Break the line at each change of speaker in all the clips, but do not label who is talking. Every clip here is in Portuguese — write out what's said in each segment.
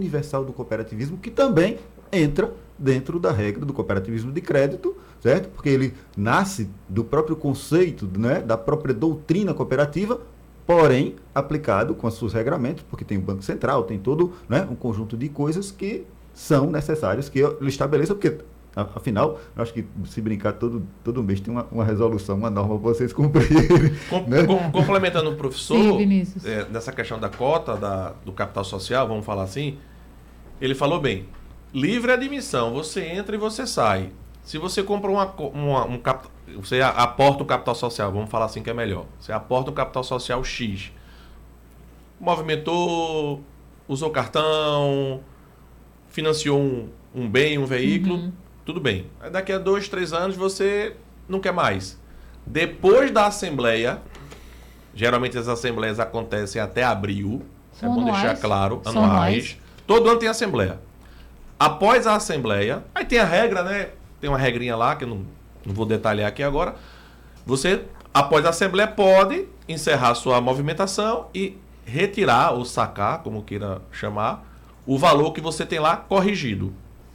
universal do cooperativismo, que também entra dentro da regra do cooperativismo de crédito, certo? Porque ele nasce do próprio conceito, né, da própria doutrina cooperativa, porém aplicado com os seus regramentos, porque tem o Banco Central, tem todo, né, um conjunto de coisas que são necessárias que ele estabeleça, porque afinal, eu acho que se brincar todo mês tem uma resolução, uma norma para vocês cumprirem.
Complementando o professor,
Sim,
nessa questão da cota do capital social, vamos falar assim, ele falou bem, livre admissão, você entra e você sai. Se você compra você aporta um capital social, vamos falar assim que é melhor, você aporta um capital social X, movimentou, usou cartão, financiou um bem, um veículo, tudo bem. Aí daqui a 2, 3 anos você não quer mais. Depois da assembleia, geralmente as assembleias acontecem até abril, é bom deixar claro, anuais. Todo ano tem assembleia. Após a assembleia, aí tem a regra, né? Tem uma regrinha lá, que eu não vou detalhar aqui agora. Você, após a assembleia, pode encerrar sua movimentação e retirar ou sacar, como queira chamar, o valor que você tem lá corrigido.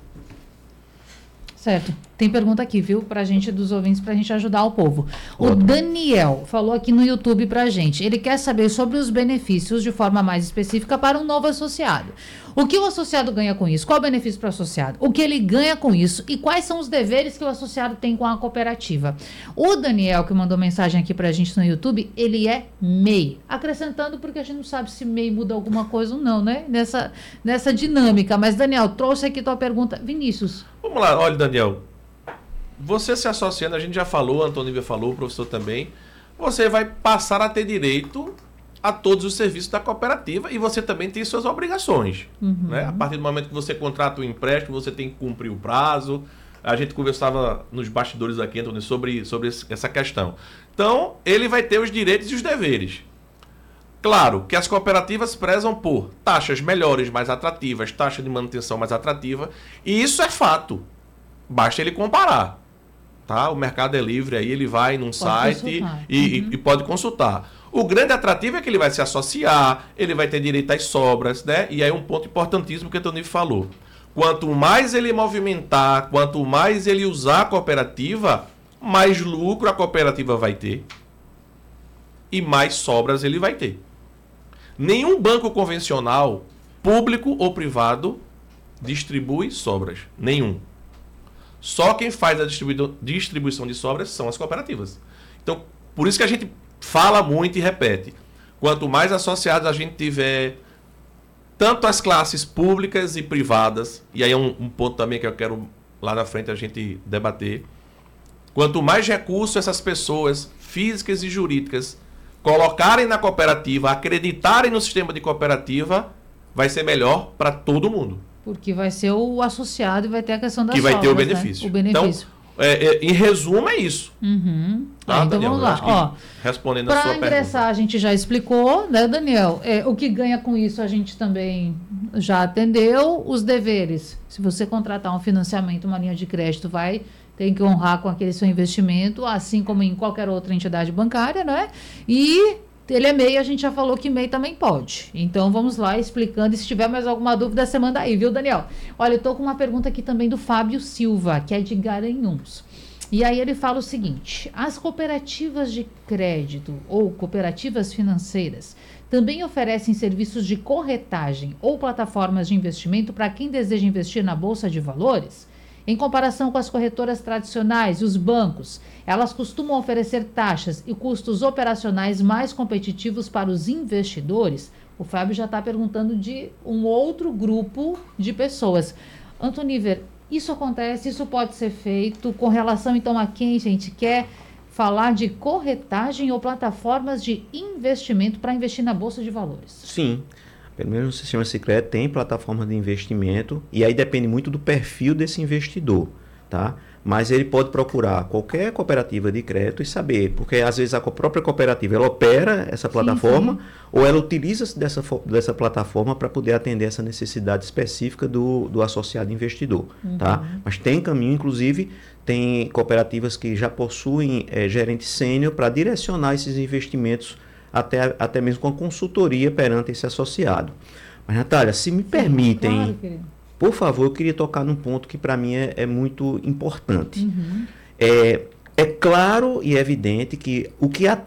Certo. Tem pergunta aqui, viu, pra gente, dos ouvintes, pra gente ajudar o povo. O Daniel falou aqui no YouTube pra gente. Ele quer saber sobre os benefícios de forma mais específica para um novo associado. O que o associado ganha com isso? Qual o benefício para o associado? O que ele ganha com isso? E quais são os deveres que o associado tem com a cooperativa? O Daniel, que mandou mensagem aqui pra gente no YouTube, ele é MEI. Acrescentando, porque a gente não sabe se MEI muda alguma coisa ou não, né? Nessa dinâmica. Mas, Daniel, trouxe aqui tua pergunta. Vinícius.
Vamos lá, olha, Daniel. Você se associando, a gente já falou, a Antônio falou, o professor também, você vai passar a ter direito a todos os serviços da cooperativa e você também tem suas obrigações. Né? A partir do momento que você contrata um empréstimo, você tem que cumprir o prazo. A gente conversava nos bastidores aqui, Antônio, sobre essa questão. Então, ele vai ter os direitos e os deveres. Claro que as cooperativas prezam por taxas melhores, mais atrativas, taxa de manutenção mais atrativa, e isso é fato. Basta ele comparar. Tá? O mercado é livre, aí ele vai num site e pode consultar. O grande atrativo é que ele vai se associar, ele vai ter direito às sobras, né? E aí um ponto importantíssimo que o Tony falou. Quanto mais ele movimentar, quanto mais ele usar a cooperativa, mais lucro a cooperativa vai ter e mais sobras ele vai ter. Nenhum banco convencional, público ou privado, distribui sobras. Nenhum. Só quem faz a distribuição de sobras são as cooperativas. Então, por isso que a gente fala muito e repete. Quanto mais associados a gente tiver, tanto as classes públicas e privadas, e aí é um ponto também que eu quero lá na frente a gente debater, quanto mais recursos essas pessoas físicas e jurídicas colocarem na cooperativa, acreditarem no sistema de cooperativa, vai ser melhor para todo mundo.
Porque vai ser o associado e vai ter a questão das
sobras,
vai
ter o benefício.
Né? O benefício.
Então, em resumo, é isso.
Tá, então Daniel, vamos lá. Ó,
respondendo a sua pergunta.
Para ingressar, a gente já explicou, né, Daniel? O que ganha com isso a gente também já atendeu. Os deveres. Se você contratar um financiamento, uma linha de crédito, tem que honrar com aquele seu investimento, assim como em qualquer outra entidade bancária, né? E ele é MEI, a gente já falou que MEI também pode. Então, vamos lá explicando. E se tiver mais alguma dúvida, você manda aí, viu, Daniel? Olha, eu estou com uma pergunta aqui também do Fábio Silva, que é de Garanhuns. E aí ele fala o seguinte: as cooperativas de crédito ou cooperativas financeiras também oferecem serviços de corretagem ou plataformas de investimento para quem deseja investir na Bolsa de Valores? Em comparação com as corretoras tradicionais e os bancos, elas costumam oferecer taxas e custos operacionais mais competitivos para os investidores? O Fábio já está perguntando de um outro grupo de pessoas. Antoniver, isso acontece, isso pode ser feito com relação, então, a quem a gente quer falar de corretagem ou plataformas de investimento para investir na Bolsa de Valores?
Sim. Pelo menos no sistema secreto tem plataforma de investimento e aí depende muito do perfil desse investidor, tá? Mas ele pode procurar qualquer cooperativa de crédito e saber, porque às vezes a própria cooperativa ela opera essa plataforma, sim, ou ela utiliza dessa plataforma para poder atender essa necessidade específica do associado investidor, tá? Mas tem caminho, inclusive tem cooperativas que já possuem gerente sênior para direcionar esses investimentos até mesmo com a consultoria perante esse associado. Mas, Natália, se me permitem,
Claro, querido.
por favor, eu queria tocar num ponto que para mim é muito importante.
Uhum.
É claro e evidente que o que